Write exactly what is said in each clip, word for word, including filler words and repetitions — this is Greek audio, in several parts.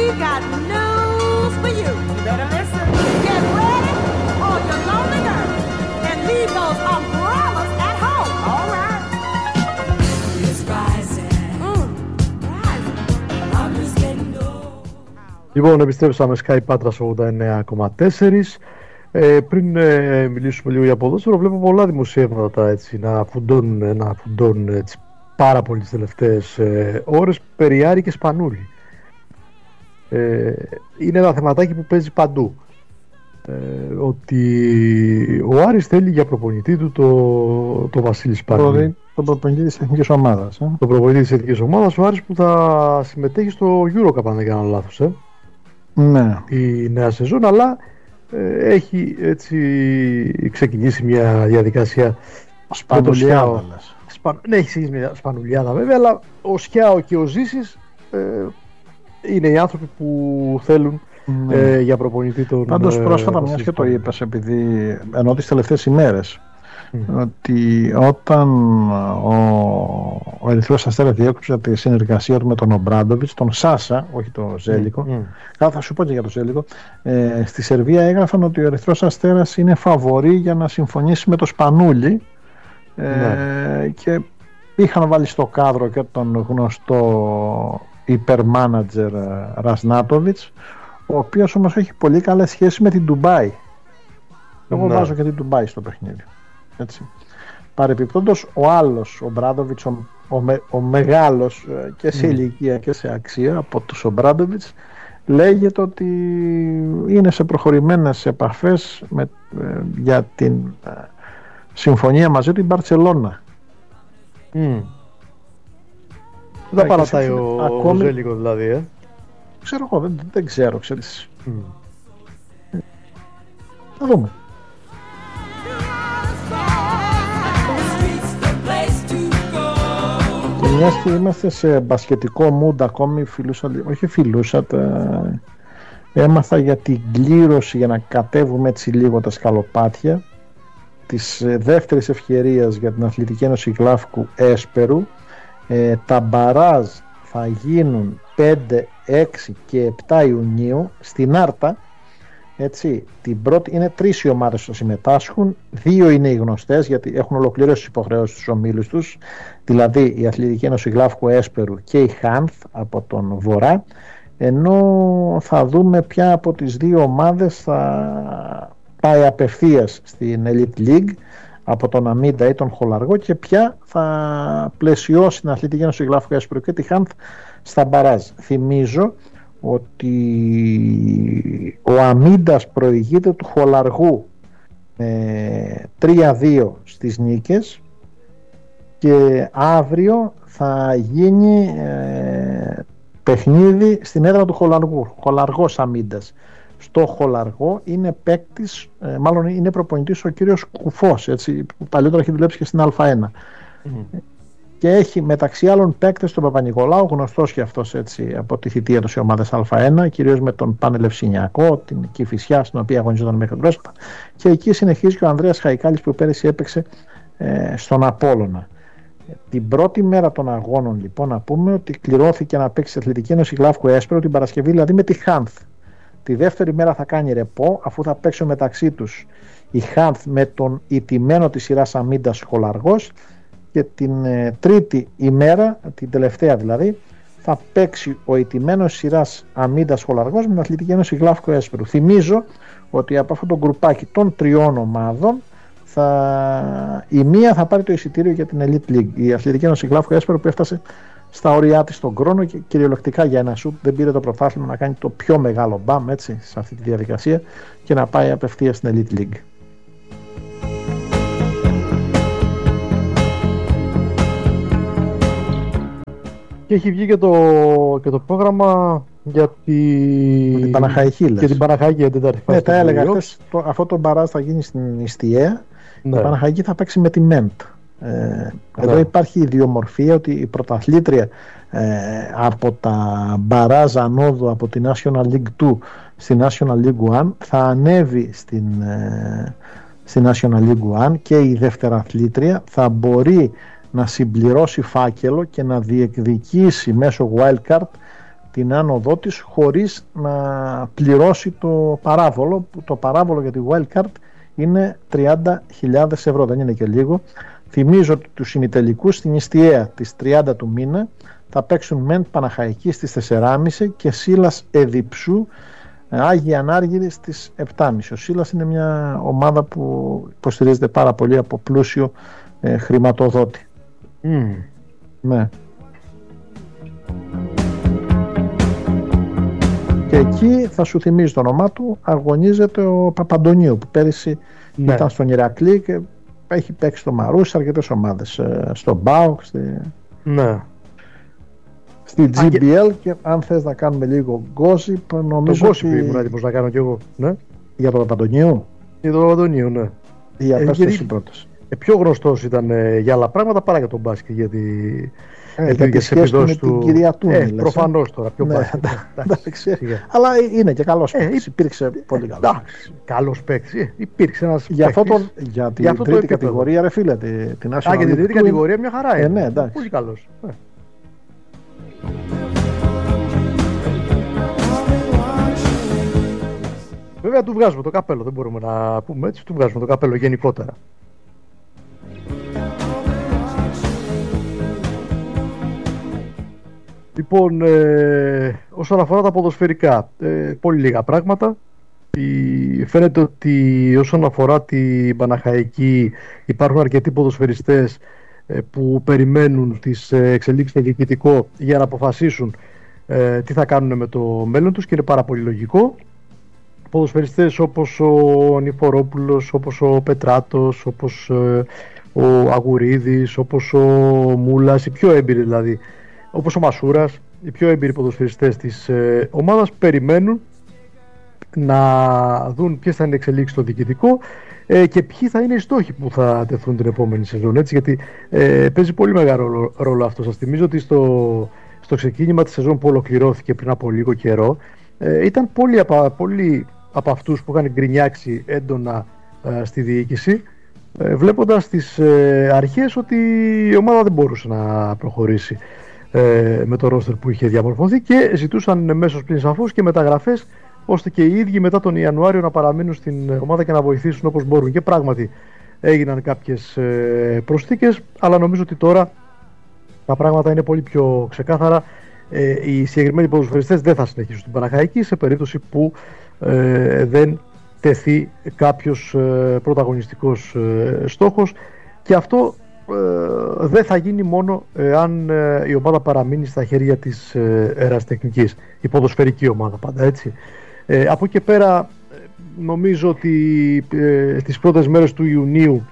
got news for you. You better listen. Get ready, all you lonely girls, and leave those umbrellas at home. All right. It's rising. Mm, rising. I'm just getting old. Λοιπόν, επιστρέψαμε Sky Patra ογδόντα εννέα κόμμα τέσσερα. Ε, πριν ε, μιλήσουμε λίγο για ποδόσφαιρο, βλέπω πολλά δημοσιεύματα έτσι, να φουντώνουν, να φουντώνουν έτσι, πάρα πολύ τις τελευταίες ε, ώρες περί Άρη και Σπανούλη. Ε, είναι ένα θεματάκι που παίζει παντού. Ε, ότι ο Άρης θέλει για προπονητή του το, το Βασίλη Σπανούλη. Το προπονητή της εθνικής ομάδας. Ε? Το προπονητή της εθνικής ομάδας, ο Άρης που θα συμμετέχει στο EuroCup, αν δεν κάνω λάθος. Ε? Ναι. Η νέα σεζόν, αλλά έχει έτσι ξεκινήσει μια διαδικασία σπανουλιάδα. Σπα... Ναι, έχει ξεκινήσει μια σπανουλιάδα βέβαια, αλλά ο Σιάο και ο Ζήσης ε, είναι οι άνθρωποι που θέλουν ναι. ε, για προπονητή τον. Πάντως ε, πρόσφατα, μιας και το είπες, επειδή ενώ τις τελευταίες ημέρες mm. ότι όταν ο, ο Ερυθρός Αστέρας διέκοψε τη συνεργασία του με τον Ομπράντοβιτς, τον Σάσα, όχι τον Ζέλικο, mm. Καλά, θα σου πω και για τον Ζέλικο, ε, στη Σερβία έγραφαν ότι ο Ερυθρός Αστέρας είναι φαβορί για να συμφωνήσει με το Σπανούλη ε, mm. και είχαν βάλει στο κάδρο και τον γνωστό υπερμάνατζερ Ρασνάτοβιτς, ο οποίος όμως έχει πολύ καλές σχέσεις με την Ντουμπάι. Εγώ ναι. βάζω και την Ντουμπάι στο παιχνίδι. Έτσι. Παρεπιπτόντως ο άλλος, ο Μπράντοβιτς, ο, ο, με, ο μεγάλος και σε mm. ηλικία και σε αξία από τους Ομπράντοβιτς, λέγεται ότι είναι σε προχωρημένες επαφές με, ε, για την ε, συμφωνία μαζί του η Μπαρτσελώνα. Mm. Δεν τα παρατάει ο, ακόμη... ο Ζέλικο δηλαδή, ε. Ξέρω εγώ, δεν, δεν ξέρω, ξέρεις. Mm. Θα δούμε. Και μιας και είμαστε σε μπασκετικό mood ακόμη, φιλούσα, όχι φιλούσα, τα... έμαθα για την κλήρωση για να κατέβουμε έτσι λίγο τα σκαλοπάτια της δεύτερης ευκαιρίας για την Αθλητική Ένωση Γλάφκου Έσπερου. Ε, τα μπαράζ θα γίνουν πέντε, έξι και επτά Ιουνίου στην Άρτα. Έτσι, την πρώτη, είναι τρεις οι ομάδες που θα συμμετάσχουν, δύο είναι οι γνωστές γιατί έχουν ολοκληρώσει τις υποχρεώσεις στους ομίλους τους, δηλαδή η Αθλητική Ένωση Γλάφκου Έσπερου και η Χάνθ από τον Βορρά, ενώ θα δούμε ποια από τις δύο ομάδες θα πάει απευθείας στην Elite League από τον Αμίντα ή τον Χολαργό και ποια θα πλαισιώσει την Αθλητική Ένωση Γλάφκου Έσπερου και τη Χάνθ στα μπαράζ. Θυμίζω ότι ο Αμίντας προηγείται του Χολαργού ε, τρία δύο στις νίκες και αύριο θα γίνει ε, παιχνίδι στην έδρα του Χολαργού, Χολαργός Αμίντας. Στο Χολαργό είναι παίκτης, ε, μάλλον είναι προπονητής ο κύριος Κουφός, έτσι, που παλιότερα έχει δουλέψει και στην Α1. Mm. Και έχει μεταξύ άλλων παίκτες τον Παπα-Νικολάου, γνωστός και αυτός έτσι από τη θητεία του σε ομάδες Α1, κυρίως με τον Πάνελ Ευσυνιακό, την Κηφισιά, στην οποία αγωνιζόταν μέχρι πρόσφατα. Και εκεί συνεχίζει και ο Ανδρέας Χαϊκάλης που πέρυσι έπαιξε ε, στον Απόλλωνα. Την πρώτη μέρα των αγώνων, λοιπόν, να πούμε ότι κληρώθηκε να παίξει η Αθλητική Ένωση Γλάφκου Έσπερο την Παρασκευή, δηλαδή με τη Χάνθ. Τη δεύτερη μέρα θα κάνει ρεπό, αφού θα παίξουν μεταξύ τους η Χάνθ με τον ηττημένο της σειράς Αμίντας Χολαργός. Και την ε, τρίτη ημέρα, την τελευταία δηλαδή, θα παίξει ο ηττημένος σειράς Αμίντας Χολαργός με την Αθλητική Ένωση Γλάφκου Έσπερου. Θυμίζω ότι από αυτό το γκρουπάκι των τριών ομάδων θα... η μία θα πάρει το εισιτήριο για την Elite League. Η Αθλητική Ένωση Γλάφκου Έσπερου που έφτασε στα ωριά της στον χρόνο και κυριολεκτικά για ένα σουτ δεν πήρε το πρωτάθλημα να κάνει το πιο μεγάλο μπαμ έτσι, σε αυτή τη διαδικασία και να πάει απευθείας στην Elite League. Και έχει βγει και το, και το πρόγραμμα για τη... την Παναχαϊκή. Και την Παναχαϊκή για την τετάρτη φάση. Ναι, τα έλεγα χθες, το, αυτό το μπαράζ θα γίνει στην Ιστιαία. Ναι. Η Παναχαϊκή θα παίξει με τη ΜΕΝΤ. Ε, ναι. Εδώ υπάρχει η ιδιομορφία ότι η πρωταθλήτρια ε, από τα μπαράζ ανόδου από τη National League δύο στη National League ένα θα ανέβει στην, ε, στη National League ένα και η δευτεραθλήτρια θα μπορεί να συμπληρώσει φάκελο και να διεκδικήσει μέσω wildcard την άνοδό της χωρίς να πληρώσει το παράβολο, που το παράβολο για τη wildcard είναι τριάντα χιλιάδες ευρώ, δεν είναι και λίγο. Θυμίζω ότι τους ημιτελικούς στην Ιστιαία της τριάντα του μήνα θα παίξουν Μεντ Παναχαϊκή στις τέσσερις και μισή και Σίλας Εδιψού Άγιοι Ανάργυροι στις επτά και μισή. Ο Σίλας είναι μια ομάδα που υποστηρίζεται πάρα πολύ από πλούσιο ε, χρηματοδότη. Mm. Ναι. Και εκεί θα σου θυμίζει το όνομά του, αγωνίζεται ο Παπαντονίου που πέρυσι ναι. ήταν στον Ηρακλή και έχει παίξει στο Μαρούσι αρκετές ομάδες, στον ΜΠΑΟΚ, στη... ναι. στη τζι μπι ελ. Και αν θες να κάνουμε λίγο γκόσιπ, νομίζω το γκόσιπ ήμουν έτοιμος να κάνω κι εγώ, ναι. Για τον Παπαντονίου. Για τον Παπαντονίου, ναι. Για ε, πες γιατί... εσύ πρώτος. Ε, πιο γνωστός ήταν ε, για άλλα πράγματα παρά για τον μπάσκετ, γιατί ε, για τις σχέσεις του με την κυρία Τούνη. Ε, προφανώς τώρα, πιο ναι, μπάσκετ. Αλλά είναι και καλός παίκτης, ε, υπήρξε πολύ καλός. Εντάξει, καλός παίκτης, ε, υπήρξε ένας για παίκτης. Αυτό το, για την για αυτό τρίτη κατηγορία, ρε φίλε, την Α, για την τρίτη κατηγορία μια χαρά είναι. Ε, ναι, εντάξει. Πολύ καλός. Ε. Βέβαια του βγάζουμε το καπέλο, δεν μπορούμε να πούμε έτσι, του βγάζουμε το καπέλο γενικότερα. Λοιπόν, ε, όσον αφορά τα ποδοσφαιρικά, ε, πολύ λίγα πράγματα. Η, φαίνεται ότι όσον αφορά την Παναχαϊκή υπάρχουν αρκετοί ποδοσφαιριστές ε, που περιμένουν τις ε, εξελίξεις στο διοικητικό για να αποφασίσουν ε, τι θα κάνουν με το μέλλον τους και είναι πάρα πολύ λογικό. Ποδοσφαιριστές όπως ο Νιφορόπουλος, όπως ο Πετράτος, όπως ε, ο Αγουρίδης, όπως ο Μούλας, οι πιο έμπειροι δηλαδή, όπως ο Μασούρας, οι πιο έμπειροι ποδοσφαιριστές της ε, ομάδας περιμένουν να δουν ποιες θα είναι οι εξελίξεις στο διοικητικό ε, και ποιοι θα είναι οι στόχοι που θα τεθούν την επόμενη σεζόν, έτσι, γιατί ε, παίζει πολύ μεγάλο ρόλο, ρόλο αυτό. Σας θυμίζω ότι στο, στο ξεκίνημα της σεζόν που ολοκληρώθηκε πριν από λίγο καιρό ε, ήταν πολλοί από, πολλοί από αυτούς που είχαν γκρινιάξει έντονα ε, στη διοίκηση ε, βλέποντας τις ε, αρχές ότι η ομάδα δεν μπορούσε να προχωρήσει ε, με το ρόστερ που είχε διαμορφωθεί και ζητούσαν μέσως πλην σαφώς και μεταγραφές ώστε και οι ίδιοι μετά τον Ιανουάριο να παραμείνουν στην ομάδα και να βοηθήσουν όπως μπορούν. Και πράγματι έγιναν κάποιες ε, προσθήκες, αλλά νομίζω ότι τώρα τα πράγματα είναι πολύ πιο ξεκάθαρα. Ε, οι συγκεκριμένοι ποδοσφαιριστές δεν θα συνεχίσουν στην Παναχαϊκή σε περίπτωση που ε, δεν τεθεί κάποιος ε, πρωταγωνιστικός ε, στόχος, και αυτό ε, δεν θα γίνει μόνο ε, αν ε, η ομάδα παραμείνει στα χέρια της ε, ερασιτεχνικής, η ποδοσφαιρική ομάδα πάντα, έτσι. Ε, από εκεί και πέρα νομίζω ότι ε, στις πρώτες μέρες του Ιουνίου,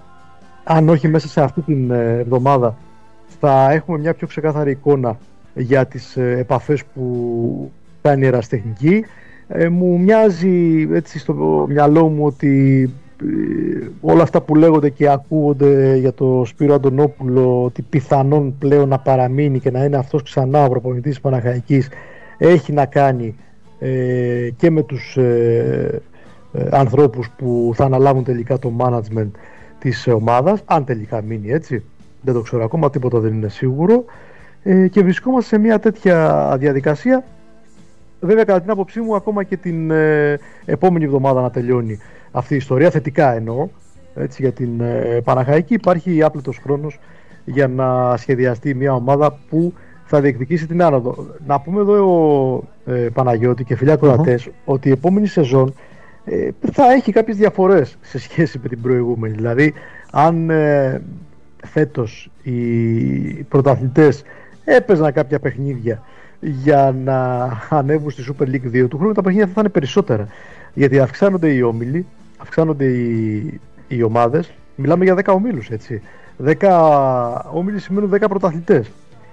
αν όχι μέσα σε αυτή την ε, εβδομάδα, θα έχουμε μια πιο ξεκάθαρη εικόνα για τις ε, επαφές που κάνει η ερασιτεχνική. Ε, μου μοιάζει έτσι στο μυαλό μου ότι ε, όλα αυτά που λέγονται και ακούγονται για το Σπύρο Αντωνόπουλο, ότι πιθανόν πλέον να παραμείνει και να είναι αυτός ξανά ο προπονητής της Παναχαϊκής, έχει να κάνει ε, και με τους ε, ε, ανθρώπους που θα αναλάβουν τελικά το management της ομάδας, αν τελικά μείνει, έτσι, δεν το ξέρω ακόμα, τίποτα δεν είναι σίγουρο, ε, και βρισκόμαστε σε μια τέτοια διαδικασία. Βέβαια, κατά την άποψή μου, ακόμα και την ε, επόμενη εβδομάδα να τελειώνει αυτή η ιστορία, θετικά εννοώ, έτσι, για την ε, Παναχαϊκή υπάρχει άπλετος χρόνος για να σχεδιαστεί μια ομάδα που θα διεκδικήσει την άνοδο. Να πούμε εδώ, ο ε, Παναγιώτη και φιλιά ακροατές, uh-huh. ότι η επόμενη σεζόν ε, θα έχει κάποιες διαφορές σε σχέση με την προηγούμενη. Δηλαδή, αν ε, φέτος οι πρωταθλητές έπαιζαν κάποια παιχνίδια για να ανέβουν στη Super League δύο, του χρόνου τα παιχνίδια θα είναι περισσότερα, γιατί αυξάνονται οι όμιλοι, αυξάνονται οι, οι ομάδες. Μιλάμε για δέκα ομίλους, έτσι. δέκα όμιλοι σημαίνουν δέκα πρωταθλητές,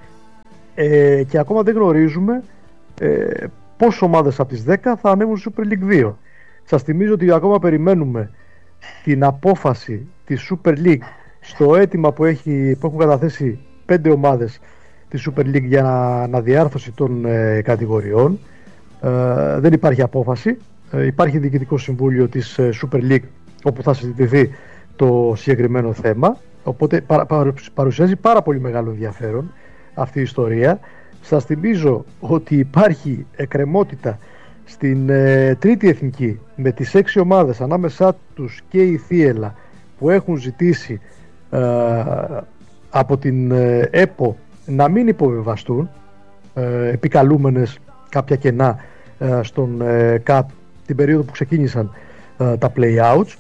ε, και ακόμα δεν γνωρίζουμε ε, πόσες ομάδες από τις δέκα θα ανέβουν στη Super League δύο. Σας θυμίζω ότι ακόμα περιμένουμε την απόφαση της Super League στο αίτημα που, έχει, που έχουν καταθέσει πέντε ομάδες τη Super League για αναδιάρθρωση των ε, κατηγοριών. Ε, δεν υπάρχει απόφαση. Ε, υπάρχει διοικητικό συμβούλιο της ε, Super League όπου θα συζητηθεί το συγκεκριμένο θέμα. Οπότε παρα, παρα, παρουσιάζει πάρα πολύ μεγάλο ενδιαφέρον αυτή η ιστορία, Σας θυμίζω ότι υπάρχει εκκρεμότητα στην ε, τρίτη εθνική με τις έξι ομάδες, ανάμεσά τους και η Θίελα, που έχουν ζητήσει ε, από την ε, ΕΠΟ να μην υποβιβαστούν, ε, επικαλούμενες κάποια κενά ε, στον ε, ΚΑΠ την περίοδο που ξεκίνησαν ε, τα play-outs.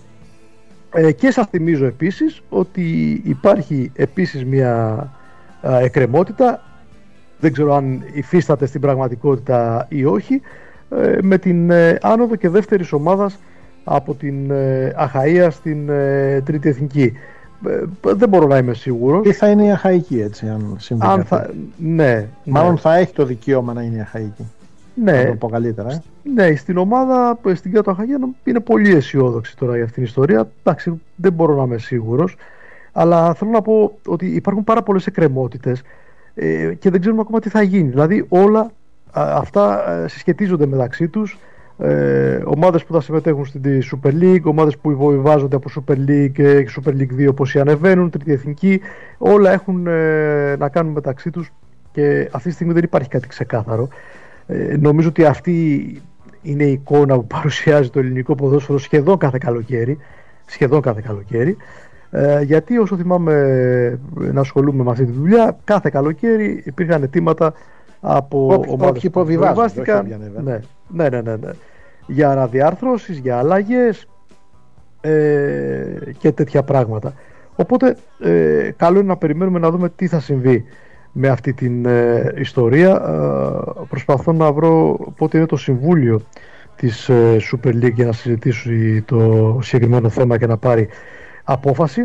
Ε, και σας θυμίζω επίσης ότι υπάρχει επίσης μια ε, εκκρεμότητα, δεν ξέρω αν υφίσταται στην πραγματικότητα ή όχι, ε, με την ε, άνοδο και δεύτερης ομάδας από την ε, Αχαΐα στην ε, τρίτη εθνική. Ε, δεν μπορώ να είμαι σίγουρος. Τι θα είναι η Αχαΐκη, έτσι, αν συμβεί αν κάτι. θα, ναι, Μάλλον ναι. θα έχει το δικαίωμα να είναι η Αχαΐκη. Ναι, να το πω καλύτερα. Ε. Ναι, στην ομάδα, στην κάτω Αχαΐα, είναι πολύ αισιόδοξη τώρα για αυτήν την ιστορία. Εντάξει, δεν μπορώ να είμαι σίγουρος. Αλλά θέλω να πω ότι υπάρχουν πάρα πολλές εκκρεμότητες ε, και δεν ξέρουμε ακόμα τι θα γίνει. Δηλαδή όλα α, αυτά ε, συσχετίζονται μεταξύ τους. Ε, ομάδες που θα συμμετέχουν στην Super League, ομάδες που υποβιβάζονται από Super League και Super League δύο πώς ανεβαίνουν, τρίτη εθνική, όλα έχουν ε, να κάνουν μεταξύ τους και αυτή τη στιγμή δεν υπάρχει κάτι ξεκάθαρο. Ε, νομίζω ότι αυτή είναι η εικόνα που παρουσιάζει το ελληνικό ποδόσφαιρο σχεδόν κάθε καλοκαίρι, σχεδόν κάθε καλοκαίρι ε, γιατί όσο θυμάμαι να ασχολούμαι με αυτή τη δουλειά, κάθε καλοκαίρι υπήρχαν αιτήματα από Όποιοι ομάδες που υποβιβάστηκαν, ναι, ναι, ναι, ναι, ναι, για αναδιάρθρωσεις, για αλλαγές ε, και τέτοια πράγματα. Οπότε ε, καλό είναι να περιμένουμε να δούμε τι θα συμβεί με αυτή την ε, ιστορία. Ε, προσπαθώ να βρω πότε είναι το συμβούλιο της ε, Super League για να συζητήσει το συγκεκριμένο θέμα και να πάρει απόφαση.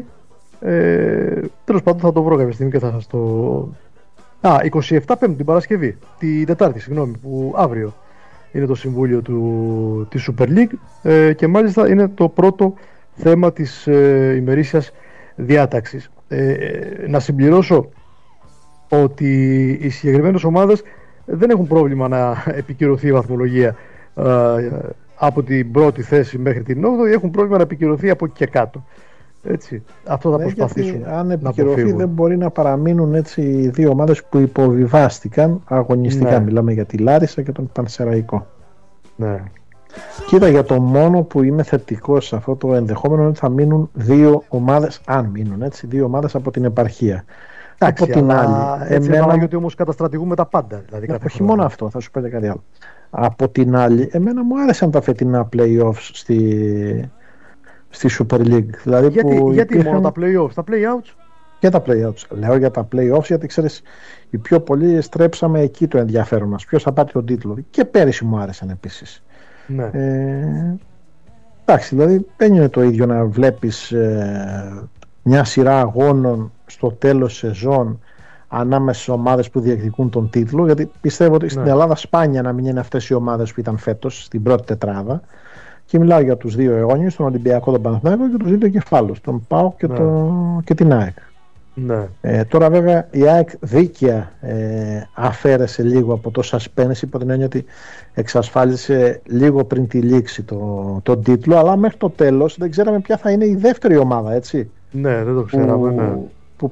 Ε, τέλος πάντων θα το βρω κάποια στιγμή και θα σας το... Α, είκοσι επτά Πέμπτη, την Παρασκευή, την Τετάρτη, συγγνώμη, που αύριο είναι το συμβούλιο του, της Super League ε, και μάλιστα είναι το πρώτο θέμα της ε, ημερήσιας διάταξης. Ε, ε, να συμπληρώσω ότι οι συγκεκριμένες ομάδες δεν έχουν πρόβλημα να επικυρωθεί η βαθμολογία ε, από την πρώτη θέση μέχρι την όγδοη, έχουν πρόβλημα να επικυρωθεί από εκεί και κάτω. Έτσι, αυτό θα ναι, προσπαθήσουν. Αν επικυρωθεί δεν μπορεί να παραμείνουν έτσι οι δύο ομάδες που υποβιβάστηκαν αγωνιστικά. Ναι. Μιλάμε για τη Λάρισα και τον Πανσεραϊκό. Ναι. Κοίτα, για το μόνο που είμαι θετικός σε αυτό το ενδεχόμενο είναι ότι θα μείνουν δύο ομάδες, αν μείνουν έτσι, δύο ομάδες από την επαρχία. Εντάξει, από την άλλη. Έτσι εμένα... γιατί όμως καταστρατηγούμε τα πάντα. Δηλαδή, ναι, όχι μόνο αυτό, θα σου πω και κάτι άλλο. Από την άλλη, εμένα μου άρεσαν τα φετινά play-offs στη, στη Super League. Δηλαδή γιατί που γιατί υπήρχαν... μόνο τα play-offs, τα play-outs. Και τα play-outs. Λέω για τα play-offs γιατί ξέρεις, οι πιο πολλοί στρέψαμε εκεί το ενδιαφέρον μας. Ποιος θα πάρει τον τίτλο. Και πέρυσι μου άρεσαν επίσης. Ναι. Ε, εντάξει, δηλαδή δεν είναι το ίδιο να βλέπεις ε, μια σειρά αγώνων στο τέλος σεζόν ανάμεσα στις ομάδες που διεκδικούν τον τίτλο, γιατί πιστεύω ότι ναι. στην Ελλάδα σπάνια να μην είναι αυτές οι ομάδες που ήταν φέτος στην πρώτη τετράδα, και μιλάω για τους δύο αιώνιους, τον Ολυμπιακό, τον Παναθηναϊκό και τους δύο κεφάλους, τον ΠΑΟΚ και, ναι. το, και την ΑΕΚ. Ναι. Ε, τώρα βέβαια η ΑΕΚ δίκαια ε, αφαίρεσε λίγο από το suspense, υπό την έννοια ότι εξασφάλισε λίγο πριν τη λήξη το, τον τίτλο, αλλά μέχρι το τέλος δεν ξέραμε ποια θα είναι η δεύτερη ομάδα, έτσι. Ναι, δεν το ξέραμε, που, ναι. που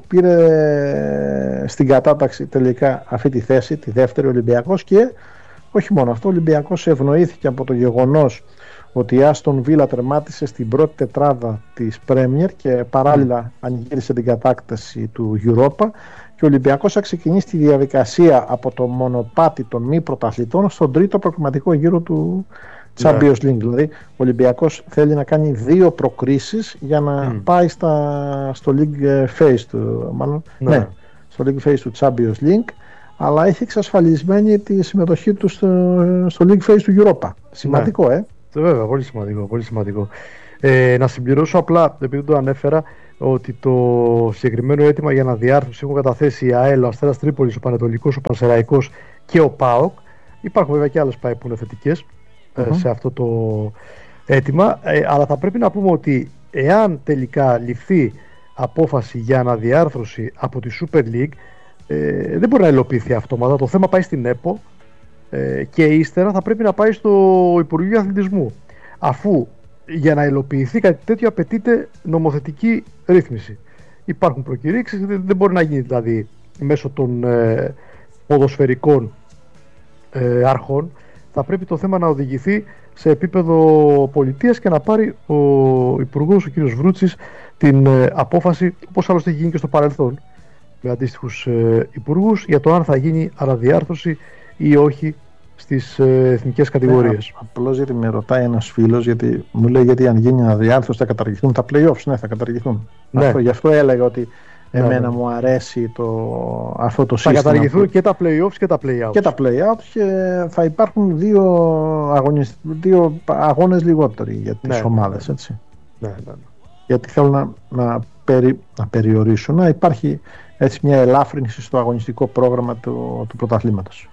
πήρε στην κατάταξη τελικά αυτή τη θέση, τη δεύτερη, Ολυμπιακός. Και όχι μόνο αυτό, ο Ολυμπιακός ευνοήθηκε από το γεγονός ότι η Άστον Βίλα τερμάτισε στην πρώτη τετράδα της Πρέμιερ και παράλληλα mm. ανοίγησε την κατάκταση του Europa, και ο Ολυμπιακός θα ξεκινήσει τη διαδικασία από το μονοπάτι των μη πρωταθλητών στον τρίτο προκριματικό γύρο του Champions League. Yeah. Δηλαδή ο Ολυμπιακός θέλει να κάνει δύο προκρίσεις για να mm. πάει στα, στο League Phase του, μάλλον, yeah. ναι, στο League Phase του Champions League, αλλά έχει εξασφαλισμένη τη συμμετοχή του στο, στο League Phase του Europa. Σημαντικό, yeah. ε. Βέβαια, πολύ σημαντικό, πολύ σημαντικό. Ε, να συμπληρώσω απλά, επειδή το ανέφερα, ότι το συγκεκριμένο αίτημα για αναδιάρθρωση έχουν καταθέσει η ΑΕΛ, ο Αστέρας Τρίπολης, ο Πανετολικός, ο Πανσεραϊκός και ο ΠΑΟΚ. Υπάρχουν βέβαια και άλλες ΠΑΕ που είναι θετικές uh-huh. ε, σε αυτό το αίτημα, ε, αλλά θα πρέπει να πούμε ότι εάν τελικά ληφθεί απόφαση για αναδιάρθρωση από τη Super League, ε, δεν μπορεί να υλοποιηθεί αυτόματα. Το θέμα πάει στην ΕΠΟ και ύστερα θα πρέπει να πάει στο Υπουργείο Αθλητισμού, αφού για να υλοποιηθεί κάτι τέτοιο απαιτείται νομοθετική ρύθμιση. Υπάρχουν προκηρύξεις, δεν μπορεί να γίνει δηλαδή μέσω των ε, ποδοσφαιρικών ε, αρχών, θα πρέπει το θέμα να οδηγηθεί σε επίπεδο πολιτείας και να πάρει ο Υπουργός, ο κ. Βρούτσης, την ε, απόφαση, όπως άλλωστε έχει γίνει και στο παρελθόν με αντίστοιχους ε, υπουργούς, για το αν θα γίνει αναδιάρθρωση ή όχι στις ε, εθνικές κατηγορίες. Ναι, απλώς γιατί με ρωτάει ένας φίλος, γιατί μου λέει γιατί αν γίνει αναδιάρθρωση θα καταργηθούν τα play-offs. Ναι, θα καταργηθούν. Ναι. Αυτό, γι' αυτό έλεγα ότι εμένα ναι. μου αρέσει το, αυτό το θα σύστημα. Θα καταργηθούν και τα play-offs και τα play-outs. Και τα play-outs, και θα υπάρχουν δύο, αγωνισ... δύο αγώνες λιγότεροι για τις ναι, ομάδες. Ναι, έτσι. ναι, ναι, ναι. Γιατί θέλουν να, να, περι... να περιορίσουν, να υπάρχει έτσι μια ελάφρυνση στο αγωνιστικό πρόγραμμα του, του πρωταθλήματος.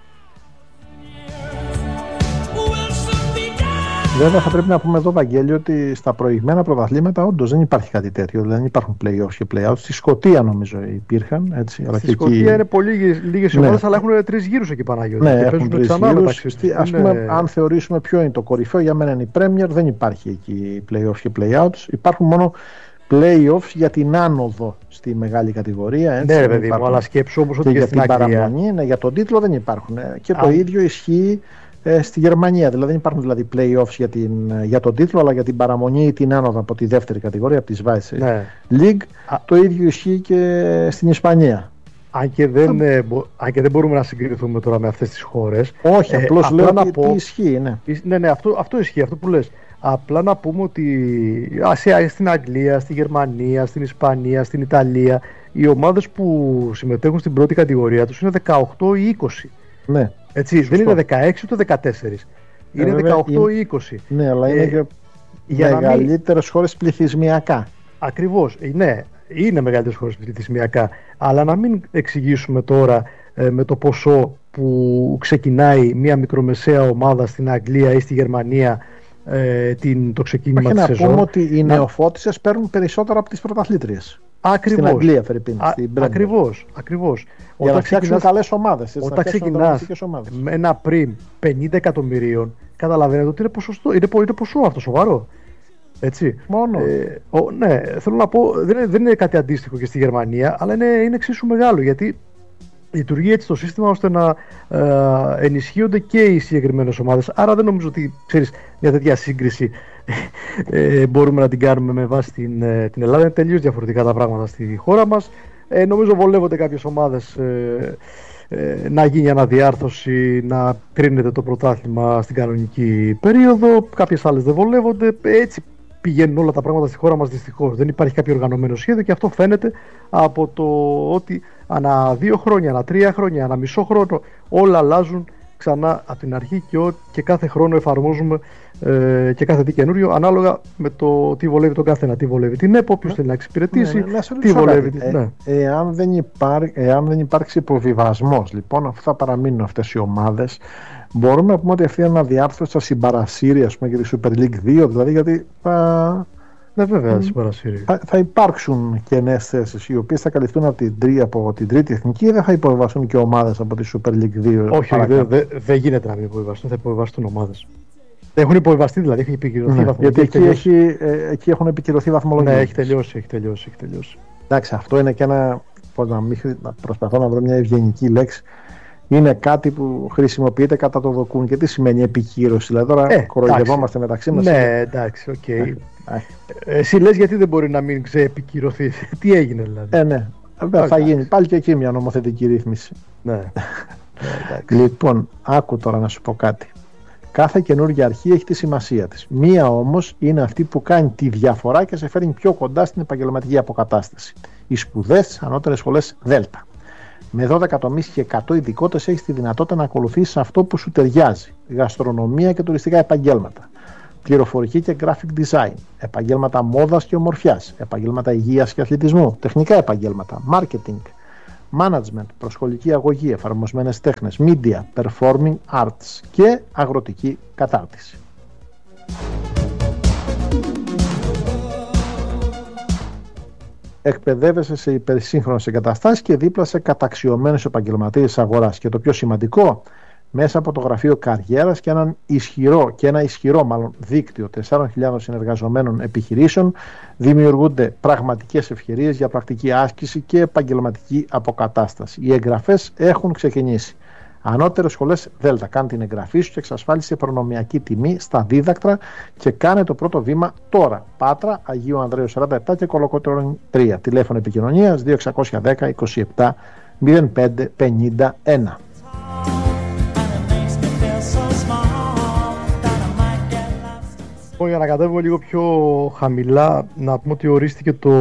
Βέβαια θα πρέπει να πούμε εδώ, Βαγγέλη, ότι στα προηγμένα πρωταθλήματα όντως δεν υπάρχει κάτι τέτοιο. Δηλαδή δεν υπάρχουν play-offs και play-outs. Στη Σκωτία νομίζω υπήρχαν. Έτσι, αλλά στη και Σκωτία εκεί... είναι πολύ λίγες ναι. ομάδες, αλλά έχουν τρεις γύρους εκεί, Παναγιώτη. Ναι, και έχουν τρεις γύρους. Στη, ας πούμε, είναι... αν θεωρήσουμε ποιο είναι το κορυφαίο, για μένα είναι η Premier. Δεν υπάρχει εκεί play-offs και play-outs. Υπάρχουν μόνο play-offs για την άνοδο στη μεγάλη κατηγορία. Έτσι, ναι, παιδί μου, αλλά σκέψου όμως ότι και για την παραμονή, ναι, για τον τίτλο δεν υπάρχουν. Και το Α. ίδιο ισχύει ε, στη Γερμανία. Δηλαδή δεν υπάρχουν δηλαδή play-offs για, την, για τον τίτλο, αλλά για την παραμονή ή την άνοδο από τη δεύτερη κατηγορία, από τη Schweiz ναι. League. Α. Το ίδιο ισχύει και στην Ισπανία. Αν και, δεν, ε, μπο, αν και δεν μπορούμε να συγκριθούμε τώρα με αυτές τις χώρες. Όχι, ε, απλώς λέω να πω, τι ισχύει. Ναι, ναι, ναι αυτό, αυτό ισχύει, αυτό που λες. Απλά να πούμε ότι στην Αγγλία, στη Γερμανία, στην Ισπανία, στην Ιταλία, οι ομάδες που συμμετέχουν στην πρώτη κατηγορία τους είναι δεκαοκτώ ή είκοσι. Ναι. Έτσι, δεν είναι δεκαέξι ούτε δεκατέσσερα. Είναι ε, δεκαοκτώ ή είκοσι. Ναι, αλλά είναι ε, και για μεγαλύτερες μην... χώρες πληθυσμιακά. Ακριβώς, ναι, είναι μεγαλύτερες χώρες πληθυσμιακά. Αλλά να μην εξηγήσουμε τώρα ε, με το ποσό που ξεκινάει μια μικρομεσαία ομάδα στην Αγγλία ή στη Γερμανία Ε, την, το ξεκίνημα της σεζόν. Όχι να πούμε ότι οι να... νεοφώτισσες παίρνουν περισσότερο από τις πρωταθλήτριες. Ακριβώς. Στην Αγγλία, Φερρυπίν, στην Premier. Ακριβώς, ακριβώς. Για όταν να φτιάξουν καλές ομάδες. Έτσι, όταν ξεκινάς με ένα πριμ πενήντα εκατομμυρίων, καταλαβαίνετε ότι είναι, ποσοστό, είναι, είναι ποσό αυτό σοβαρό. Έτσι. Μόνο. Ε, ο, ναι, θέλω να πω, δεν είναι, δεν είναι κάτι αντίστοιχο και στη Γερμανία, αλλά είναι, είναι εξίσου μεγάλο, γιατί λειτουργεί έτσι το σύστημα ώστε να ε, ενισχύονται και οι συγκεκριμένες ομάδες. Άρα δεν νομίζω ότι, ξέρεις, μια τέτοια σύγκριση ε, μπορούμε να την κάνουμε με βάση την, ε, την Ελλάδα. Είναι τελείως διαφορετικά τα πράγματα στη χώρα μας. Ε, νομίζω βολεύονται κάποιες ομάδες ε, ε, να γίνει αναδιάρθρωση, να κρίνεται το πρωτάθλημα στην κανονική περίοδο. Κάποιες άλλες δεν βολεύονται. Έτσι πηγαίνουν όλα τα πράγματα στη χώρα μας, δυστυχώς. Δεν υπάρχει κάποιο οργανωμένο σχέδιο και αυτό φαίνεται από το ότι ανά δύο χρόνια, ανά τρία χρόνια, ανά μισό χρόνο όλα αλλάζουν ξανά από την αρχή και, ό, και κάθε χρόνο εφαρμόζουμε ε, και κάθε τι καινούριο ανάλογα με το τι βολεύει τον καθένα, τι βολεύει την ΕΠΟ, ποιος θέλει να εξυπηρετήσει, ναι, ναι, ναι, τι βολεύει την ε, ναι. εάν, δεν υπάρ, εάν δεν υπάρξει υποβιβασμός, λοιπόν, αφού θα παραμείνουν αυτές οι ομάδες, μπορούμε να πούμε ότι αυτή η αναδιάρθρωση θα συμπαρασύρει, ας πούμε, για τη Super League δύο, δηλαδή, γιατί θα, ναι, βέβαια, mm, θα, θα υπάρξουν κενές θέσεις οι οποίες θα καλυφθούν από την, τρί, από την τρίτη εθνική, δεν θα υποβιβαστούν και ομάδες από τη Super League δύο. Όχι, δεν δε, δε γίνεται να μην υποβιβαστούν, θα υποβιβαστούν ομάδες. Έχουν υποβιβαστεί, δηλαδή, έχει επικυρωθεί ναι, γιατί εκεί, έχει, ε, εκεί έχουν επικυρωθεί βαθμολογίες. Ναι, έχει τελειώσει, έχει τελειώσει, έχει τελειώσει. Εντάξει, αυτό είναι και ένα, πώς να, μην, να προσπαθώ να βρω μια ευγενική λέξη. Είναι κάτι που χρησιμοποιείται κατά το δοκούν. Και τι σημαίνει επικύρωση? Δηλαδή τώρα ε, κοροϊδευόμαστε μεταξύ μας. Ναι, εντάξει, οκ. Okay. Ε, ε, εσύ λες γιατί δεν μπορεί να μην ξεεπικυρωθεί? Τι έγινε δηλαδή? Ε, ναι. Βέβαια, θα γίνει πάλι και εκεί μια νομοθετική ρύθμιση. Ναι. Λοιπόν, άκου τώρα να σου πω κάτι. Κάθε καινούργια αρχή έχει τη σημασία της. Μία όμως είναι αυτή που κάνει τη διαφορά και σε φέρνει πιο κοντά στην επαγγελματική αποκατάσταση. Οι σπουδές στις ανώτερες σχολές Δέλτα. Με δώδεκα τομείς και εκατό ειδικότητες έχεις τη δυνατότητα να ακολουθήσεις αυτό που σου ταιριάζει. Γαστρονομία και τουριστικά επαγγέλματα. Πληροφορική και graphic design. Επαγγέλματα μόδας και ομορφιάς. Επαγγέλματα υγείας και αθλητισμού. Τεχνικά επαγγέλματα. Marketing. Management. Προσχολική αγωγή. Εφαρμοσμένες τέχνες. Media. Performing arts. Και αγροτική κατάρτιση. Εκπαιδεύεσαι σε υπερσύγχρονες εγκαταστάσεις και δίπλα σε καταξιωμένους επαγγελματίες αγοράς. Και το πιο σημαντικό, μέσα από το γραφείο καριέρας και, έναν ισχυρό, και ένα ισχυρό μάλλον δίκτυο τεσσάρων χιλιάδων συνεργαζομένων επιχειρήσεων δημιουργούνται πραγματικές ευκαιρίες για πρακτική άσκηση και επαγγελματική αποκατάσταση. Οι εγγραφές έχουν ξεκινήσει. Ανώτερες σχολές Δέλτα, κάνε την εγγραφή σου και εξασφάλισε προνομιακή τιμή στα δίδακτρα και κάνε το πρώτο βήμα τώρα. Πάτρα, Αγίου Ανδρέου σαράντα επτά και Κολοκοτρώνη τρία. Τηλέφωνο επικοινωνίας δύο εξακόσια δέκα είκοσι επτά μηδέν πέντε πενήντα ένα. Για να κατέβω λίγο πιο χαμηλά, να πούμε ότι ορίστηκε το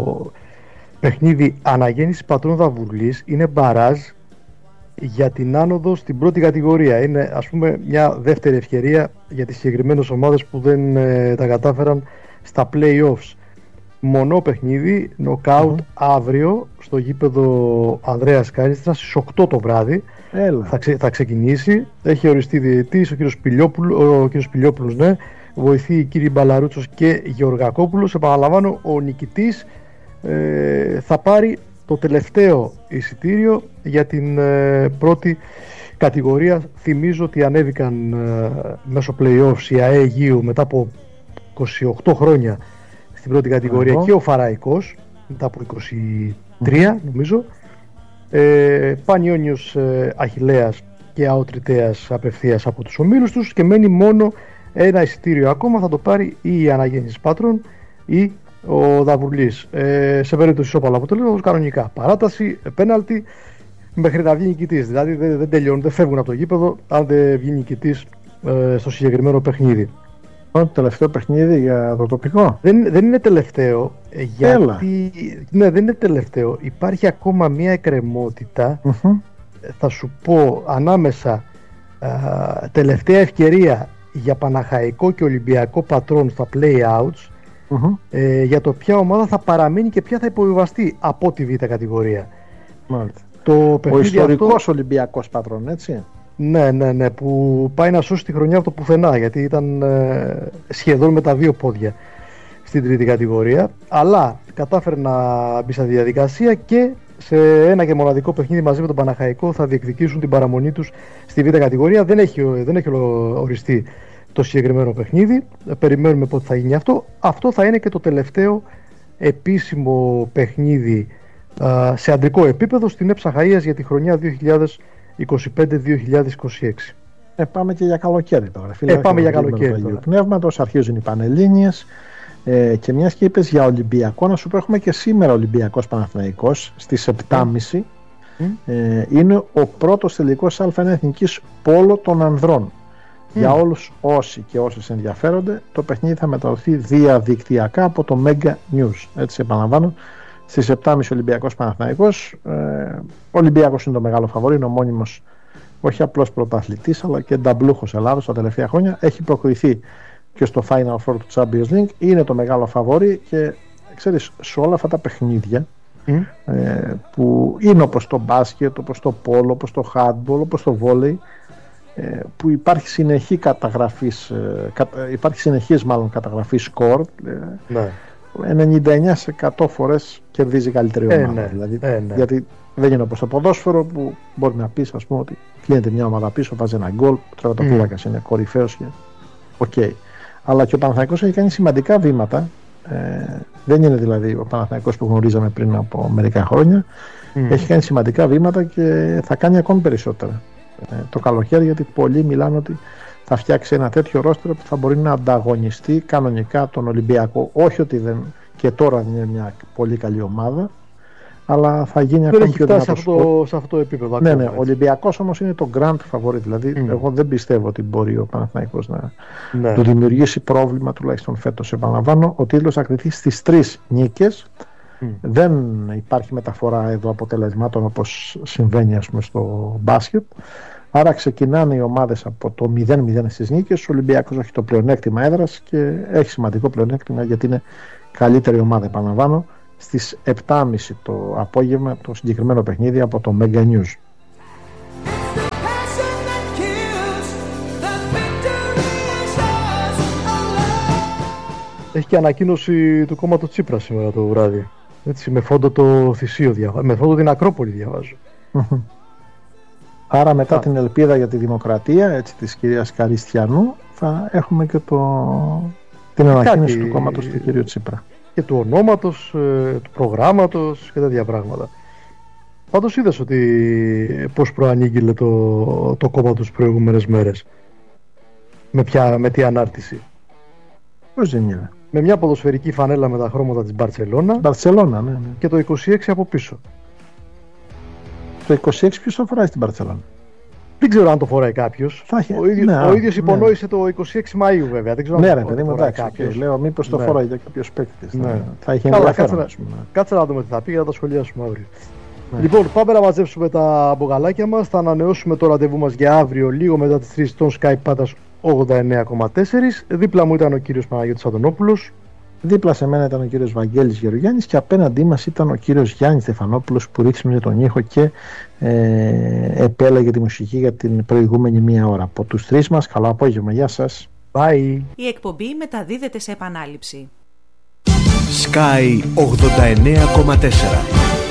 παιχνίδι Αναγέννηση Πατρών Δαβουλής. Είναι μπαράζ για την άνοδο στην πρώτη κατηγορία. Είναι, ας πούμε, μια δεύτερη ευκαιρία για τις συγκεκριμένες ομάδες που δεν ε, τα κατάφεραν στα play-offs. Μονό παιχνίδι, νοκάουτ mm-hmm. αύριο στο γήπεδο Ανδρέας Κάλιστρας στις οκτώ το βράδυ. Θα, ξε, θα ξεκινήσει. Έχει οριστεί διαιτητής ο κύριος Πιλιόπουλος, ο κύριος Πιλιόπουλος, ναι. Βοηθεί οι κύριοι Μπαλαρούτσος και Γεωργακόπουλος. Επαναλαμβάνω, ο νικητής ε, θα πάρει το τελευταίο εισιτήριο για την ε, πρώτη κατηγορία. Θυμίζω ότι ανέβηκαν ε, μέσω play-offs η ΑΕ Αιγείου μετά από είκοσι οκτώ χρόνια στην πρώτη κατηγορία uh-huh. και ο Φαραϊκός μετά από είκοσι τρία uh-huh. νομίζω. ε, Πανιόνιος ε, Αχιλλέας και Αοτριτέας απευθείας από τους ομίλους τους και μένει μόνο ένα εισιτήριο ακόμα. Θα το πάρει ή η Αναγέννηση Πάτρων ή ο Δαβουλής. Ε, σε περίπτωση ισόπαλο αποτελέσματος, κανονικά παράταση, πέναλτι μέχρι να βγει νικητής. Δηλαδή δεν, δεν τελειώνουν, δεν φεύγουν από το γήπεδο αν δεν βγει νικητής ε, στο συγκεκριμένο παιχνίδι. Το τελευταίο παιχνίδι για το τοπικό. Δεν, δεν είναι τελευταίο. Γιατί, ναι, δεν είναι τελευταίο. Υπάρχει ακόμα μια εκκρεμότητα. Mm-hmm. Θα σου πω ανάμεσα α, τελευταία ευκαιρία για Παναχαϊκό και Ολυμπιακό Πατρών στα play-outs. Mm-hmm. Ε, για το ποια ομάδα θα παραμείνει και ποια θα υποβιβαστεί από τη β' κατηγορία. Το ο ιστορικός αυτό... Ολυμπιακός Πατρών, έτσι. Ναι, ναι, ναι, που πάει να σώσει τη χρονιά από το πουθενά, γιατί ήταν ε, σχεδόν με τα δύο πόδια στην τρίτη κατηγορία, αλλά κατάφερε να μπει στη διαδικασία και σε ένα και μοναδικό παιχνίδι μαζί με τον Παναχαϊκό θα διεκδικήσουν την παραμονή τους στη β' κατηγορία. Δεν έχει, δεν έχει οριστεί το συγκεκριμένο παιχνίδι, περιμένουμε πότε θα γίνει αυτό. Αυτό θα είναι και το τελευταίο επίσημο παιχνίδι α, σε αντρικό επίπεδο στην ΕΠΣΑ Χαΐας για τη χρονιά δύο χιλιάδες είκοσι πέντε δύο χιλιάδες είκοσι έξι. Ε, πάμε και για καλοκαίρι τώρα. Φίλε, ε, πάμε για καλοκαίρι τώρα. Πνεύματος, αρχίζουν οι Πανελλήνιες ε, και μιας και είπες για Ολυμπιακό, να σου πω έχουμε και σήμερα Ολυμπιακός Παναθηναϊκός στις επτά και τριάντα. Mm. Ε, είναι ο πρώτος τελικός Α1 Εθνικής Πόλο των ανδρών. Mm. Για όλους όσοι και όσες ενδιαφέρονται, το παιχνίδι θα μεταδοθεί διαδικτυακά από το Mega News. Έτσι επαναλαμβάνω, στις επτά και τριάντα Ολυμπιακός Παναθηναϊκός. Ε, ο Ολυμπιακός είναι το μεγάλο φαβορί, είναι ο μόνιμος, όχι απλώς πρωταθλητής, αλλά και νταμπλούχος Ελλάδος τα τελευταία χρόνια. Έχει προκριθεί και στο Final Four του Champions League. Είναι το μεγάλο φαβορί και ξέρεις, σε όλα αυτά τα παιχνίδια mm. ε, που είναι όπως το μπάσκετ, όπως το πόλο, όπως το handball, όπως το βόλεϊ, που υπάρχει συνεχή καταγραφής, υπάρχει συνεχής μάλλον καταγραφή σκορ, ναι. ενενήντα εννέα τοις εκατό φορές κερδίζει καλύτερη ομάδα. Ε, ναι. Δηλαδή, ε, ναι. Γιατί δεν είναι όπως το ποδόσφαιρο που μπορεί να πεις, ας πούμε, ότι κλείνεται μια ομάδα πίσω, βάζει ένα γκολ, τώρα το πούλακας mm. είναι κορυφαίος και οκ. Okay. Αλλά και ο Παναθηναϊκός έχει κάνει σημαντικά βήματα. Ε, δεν είναι δηλαδή ο Παναθηναϊκός που γνωρίζαμε πριν από μερικά χρόνια. Mm. Έχει κάνει σημαντικά βήματα και θα κάνει ακόμη περισσότερα το καλοκαίρι, γιατί πολλοί μιλάνε ότι θα φτιάξει ένα τέτοιο ρόστερο που θα μπορεί να ανταγωνιστεί κανονικά τον Ολυμπιακό. Όχι ότι δεν, και τώρα δεν είναι μια πολύ καλή ομάδα, αλλά θα γίνει δεν ακόμη πιο δυνατός. Σε αυτό, σε αυτό το επίπεδο. Ναι, ναι, ο Ολυμπιακός όμως είναι το grand favorite. Δηλαδή, mm. εγώ δεν πιστεύω ότι μπορεί ο Παναθηναϊκός να ναι. του δημιουργήσει πρόβλημα, τουλάχιστον φέτος. Επαναλαμβάνω, ο τίτλος θα κριθεί στις τρεις νίκες. Mm. Δεν υπάρχει μεταφορά εδώ αποτελεσμάτων όπως συμβαίνει, ας πούμε, στο μπάσκετ. Άρα ξεκινάνε οι ομάδες από το μηδέν μηδέν στις νίκες. Ο Ολυμπιακός έχει το πλεονέκτημα έδρας και έχει σημαντικό πλεονέκτημα γιατί είναι καλύτερη ομάδα, επαναλαμβάνω, στις επτά και τριάντα το απόγευμα το συγκεκριμένο παιχνίδι από το Mega News. Έχει και ανακοίνωση του κόμματος Τσίπρα σήμερα το βράδυ. Έτσι, με φόντο το Θησίο διαβάζω. Με φόντο την Ακρόπολη διαβάζω. Άρα μετά Α. την ελπίδα για τη δημοκρατία, έτσι, της κυρίας Καριστιανού, θα έχουμε και το, την ανακοίνωση κάτι... του κόμματος του κυρίου Τσίπρα. Και του ονόματος, του προγράμματος και τέτοια πράγματα. Πάντως είδες ότι πώς προανήγγειλε το, το κόμμα τους προηγούμενες μέρες. Με, ποια, με τι ανάρτηση. Πώς δεν είναι. Με μια ποδοσφαιρική φανέλα με τα χρώματα της Μπαρτσελώνα. Μπαρτσελώνα, ναι, ναι. Και το είκοσι έξι από πίσω. Το είκοσι έξι ποιος το φοράει στην Μπαρτσελώνα? Δεν ξέρω αν το φοράει κάποιος. Έχει... Ο, ίδιο, ναι, ο ίδιος ναι. υπονόησε το είκοσι έξι Μαΐου βέβαια. Δεν ξέρω ναι, αν ρε το παιδί μου, φοράει εντάξει. κάποιος. Okay. Λέω μήπως το ναι. φοράει για κάποιος παίκτης. Ναι. Ναι. Θα είχε Καλά, ενδιαφέρον. κάτσε, να... κάτσε να δούμε τι θα πει για να τα σχολιάσουμε αύριο. Ναι. Λοιπόν, πάμε να μαζέψουμε τα μπογαλάκια μας. Θα ανανεώσουμε το ραντεβού μας για αύριο, λίγο μετά τις τρεις, στον Sky Patas ογδόντα εννέα κόμμα τέσσερα. Δίπλα μου ήταν ο κύριος Παναγιώτης Αντωνόπουλος. Δίπλα σε μένα ήταν ο κύριος Βαγγέλης Γεωργιάννης και απέναντί μας ήταν ο κύριος Γιάννης Στεφανόπουλος που ρίξιμιζε τον ήχο και ε, επέλεγε τη μουσική για την προηγούμενη μία ώρα. Από τους τρεις μας, καλό απόγευμα, γεια σας. Bye. Η εκπομπή μεταδίδεται σε επανάληψη. Sky ογδόντα εννέα κόμμα τέσσερα.